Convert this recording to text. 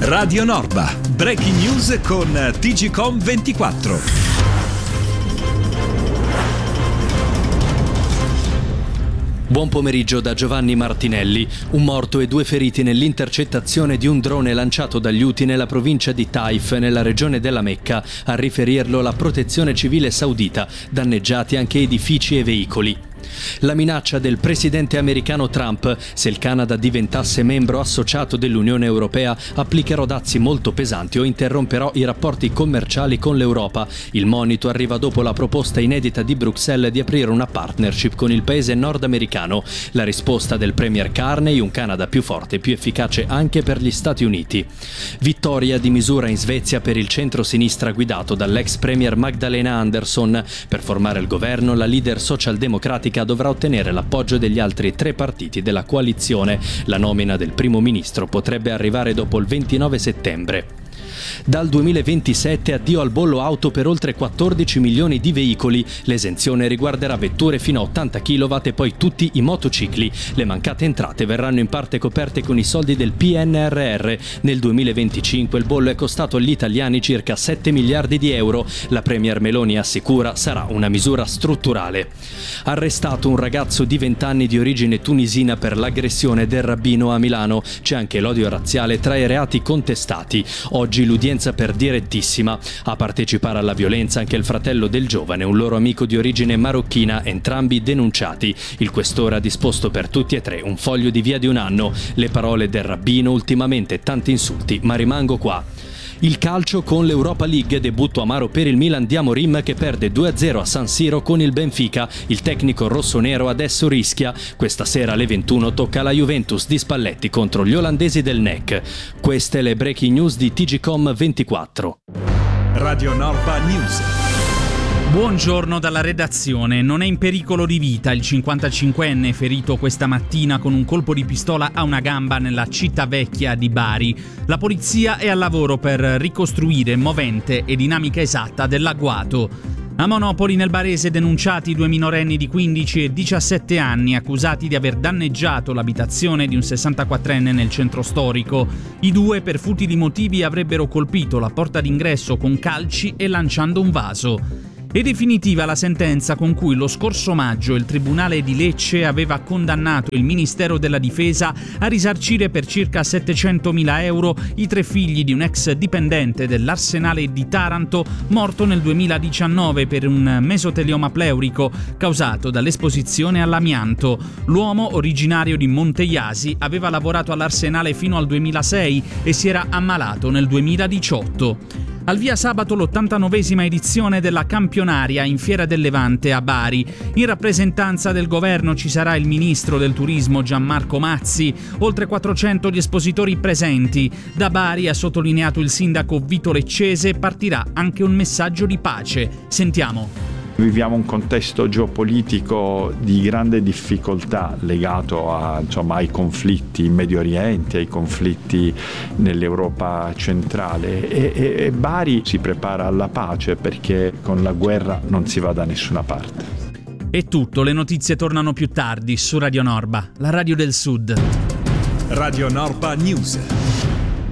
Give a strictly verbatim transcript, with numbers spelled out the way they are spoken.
Radio Norba, breaking news con T G Com ventiquattro. Buon pomeriggio da Giovanni Martinelli. Un morto e due feriti nell'intercettazione di un drone lanciato dagli Houthi nella provincia di Taif, nella regione della Mecca. A riferirlo la protezione civile saudita. Danneggiati anche edifici e veicoli. La minaccia del presidente americano Trump: se il Canada diventasse membro associato dell'Unione Europea applicherò dazi molto pesanti o interromperò i rapporti commerciali con l'Europa. Il monito arriva dopo la proposta inedita di Bruxelles di aprire una partnership con il paese nordamericano. La risposta del premier Carney: un Canada più forte e più efficace anche per gli Stati Uniti. Vittoria di misura in Svezia per il centro-sinistra guidato dall'ex premier Magdalena Andersson. Per formare il governo la leader socialdemocratica dovrà ottenere l'appoggio degli altri tre partiti della coalizione. La nomina del primo ministro potrebbe arrivare dopo il ventinove settembre. Dal duemilaventisette addio al bollo auto per oltre quattordici milioni di veicoli. L'esenzione riguarderà vetture fino a ottanta chilowatt e poi tutti i motocicli. Le mancate entrate verranno in parte coperte con i soldi del P N R R. Nel duemilaventicinque il bollo è costato agli italiani circa sette miliardi di euro. La premier Meloni assicura sarà una misura strutturale. Arrestato un ragazzo di venti anni di origine tunisina per l'aggressione del rabbino a Milano. C'è anche l'odio razziale tra i reati contestati. Oggi l'udienza per direttissima. A partecipare alla violenza anche il fratello del giovane, un loro amico di origine marocchina, entrambi denunciati. Il questore ha disposto per tutti e tre un foglio di via di un anno. Le parole del rabbino: ultimamente tanti insulti, ma rimango qua. Il calcio con l'Europa League, debutto amaro per il Milan di Amorim che perde due a zero a San Siro con il Benfica. Il tecnico rossonero adesso rischia. Questa sera alle ventuno tocca la Juventus di Spalletti contro gli olandesi del N E C. Queste le breaking news di T G Com ventiquattro. Radio Norba News. Buongiorno dalla redazione. Non è in pericolo di vita il cinquantacinquenne ferito questa mattina con un colpo di pistola a una gamba nella città vecchia di Bari. La polizia è al lavoro per ricostruire movente e dinamica esatta dell'agguato. A Monopoli nel Barese denunciati due minorenni di quindici e diciassette anni accusati di aver danneggiato l'abitazione di un sessantaquattrenne nel centro storico. I due per futili motivi avrebbero colpito la porta d'ingresso con calci e lanciando un vaso. È definitiva la sentenza con cui lo scorso maggio il Tribunale di Lecce aveva condannato il Ministero della Difesa a risarcire per circa settecentomila euro i tre figli di un ex dipendente dell'Arsenale di Taranto morto nel duemiladiciannove per un mesotelioma pleurico causato dall'esposizione all'amianto. L'uomo, originario di Monteiasi, aveva lavorato all'Arsenale fino al duemilasei e si era ammalato nel duemiladiciotto. Al via sabato l'ottantanovesima edizione della Campionaria in Fiera del Levante a Bari. In rappresentanza del governo ci sarà il ministro del turismo Gianmarco Mazzi, oltre quattrocento gli espositori presenti. Da Bari, ha sottolineato il sindaco Vito Leccese, partirà anche un messaggio di pace. Sentiamo. Viviamo un contesto geopolitico di grande difficoltà legato a, insomma, ai conflitti in Medio Oriente, ai conflitti nell'Europa centrale e, e, e Bari si prepara alla pace perché con la guerra non si va da nessuna parte. È tutto, le notizie tornano più tardi su Radio Norba, la radio del Sud. Radio Norba News.